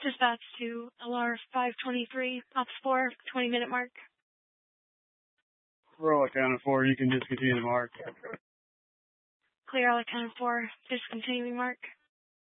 Dispatch to LR 523, Ops 4, 20-minute mark. Roll accounted for. You can discontinue the mark. Clear all accounted for, discontinuing mark.